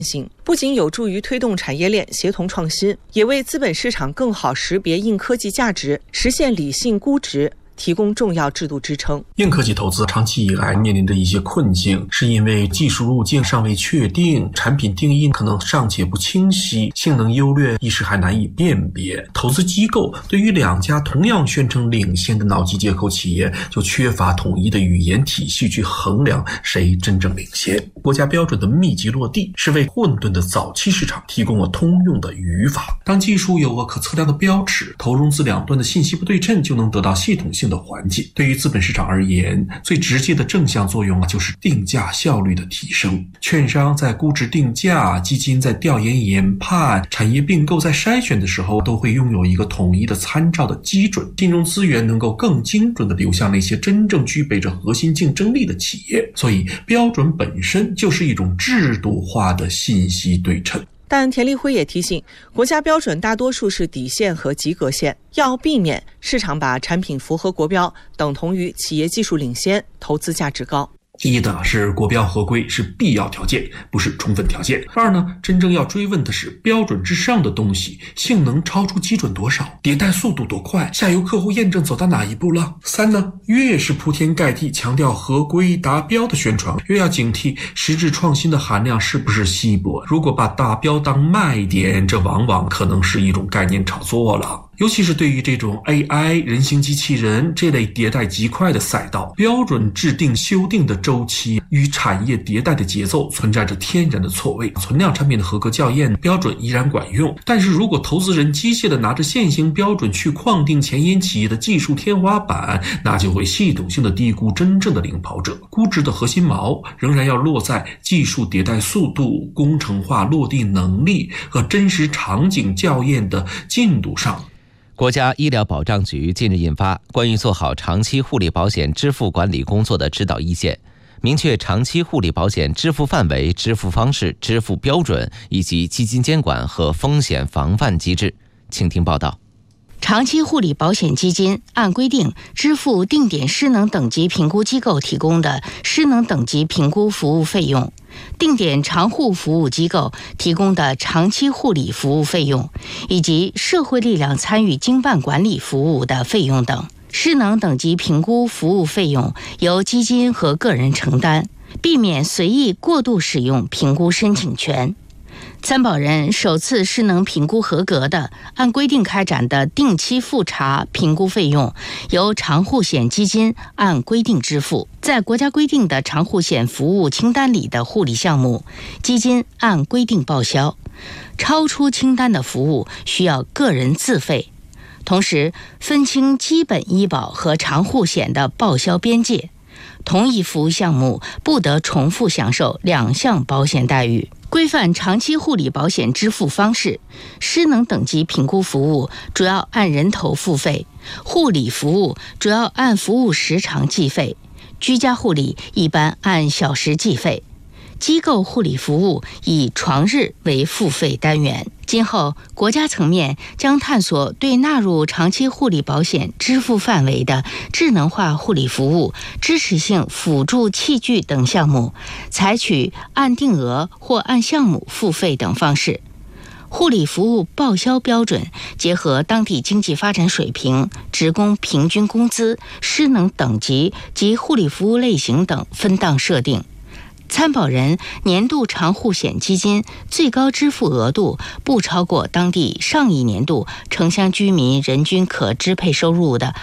性，不仅有助于推动产业链协同创新，也为资本市场更好识别硬科技价值，实现理性估值提供重要制度支撑。 硬科技投资长期以来面临着一些困境，是因为技术路径尚未确定，产品定义可能尚且不清晰，性能优劣一时还难以辨别。投资机构对于两家同样宣称领先的脑机接口企业，就缺乏统一的语言体系去衡量谁真正领先。国家标准的密集落地，是为混沌的早期市场提供了通用的语法。当技术有个可测量的标尺，投融资两端的信息不对称就能得到系统性的缓解。对于资本市场而言，最直接的正向作用就是定价效率的提升。券商在估值定价，基金在调研研判，产业并购在筛选的时候，都会拥有一个统一的参照的基准，金融资源能够更精准地流向那些真正具备着核心竞争力的企业。所以标准本身就是一种制度化的信息对称。 但田立辉也提醒，国家标准大多数是底线和及格线，要避免市场把产品符合国标等同于企业技术领先、投资价值高。 一呢是国标合规是必要条件，不是充分条件。二呢，真正要追问的是标准之上的东西，性能超出基准多少，迭代速度多快，下游客户验证走到哪一步了。三呢，越是铺天盖地强调合规达标的宣传，越要警惕实质创新的含量是不是稀薄。如果把达标当卖点，这往往可能是一种概念炒作了。尤其是对于这种 AI 人形机器人这类迭代极快的赛道，标准制定修订的周期与产业迭代的节奏存在着天然的错位。存量产品的合格校验标准依然管用，但是如果投资人机械地拿着现行标准去框定前沿企业的技术天花板，那就会系统性的低估真正的领跑者。估值的核心锚仍然要落在技术迭代速度、工程化落地能力和真实场景校验的进度上。 国家医疗保障局近日印发关于做好长期护理保险支付管理工作的指导意见，明确长期护理保险支付范围、支付方式、支付标准以及基金监管和风险防范机制。请听报道。 长期护理保险基金按规定支付定点失能等级评估机构提供的失能等级评估服务费用，定点长护服务机构提供的长期护理服务费用，以及社会力量参与经办管理服务的费用等。失能等级评估服务费用由基金和个人承担，避免随意过度使用评估申请权。参保人首次失能评估合格的，按规定开展的定期复查评估费用，由长护险基金按规定支付。在国家规定的长护险服务清单里的护理项目，基金按规定报销；超出清单的服务需要个人自费。同时，分清基本医保和长护险的报销边界，同一服务项目不得重复享受两项保险待遇。规范长期护理保险支付方式，失能等级评估服务主要按人头付费，护理服务主要按服务时长计费，居家护理一般按小时计费，机构护理服务以床日为付费单元。今后国家层面将探索对纳入长期护理保险支付范围的智能化护理服务、支持性辅助器具等项目，采取按定额或按项目付费等方式。护理服务报销标准结合当地经济发展水平、职工平均工资、失能等级及护理服务类型等分档设定。参保人年度长护险基金最高支付额度不超过当地上一年度城乡居民人均可支配收入的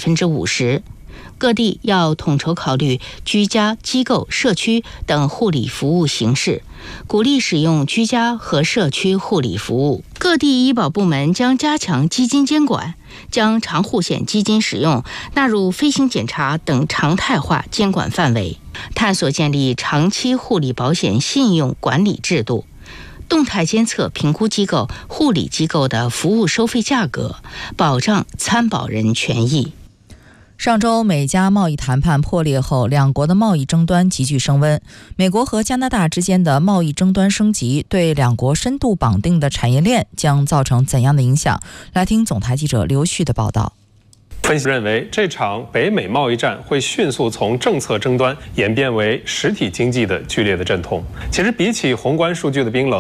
50%。各地要统筹考虑居家、机构、社区等护理服务形式，鼓励使用居家和社区护理服务。各地医保部门将加强基金监管，将长护险基金使用纳入飞行检查等常态化监管范围，探索建立长期护理保险信用管理制度，动态监测评估机构、护理机构的服务收费价格，保障参保人权益。 上周美加贸易谈判破裂后，两国的贸易争端急剧升温。美国和加拿大之间的贸易争端升级，对两国深度绑定的产业链将造成怎样的影响？来听总台记者刘旭的报道。 分析认为，这场北美贸易战会迅速从政策争端演变为实体经济的剧烈的阵痛。其实，比起宏观数据的冰冷，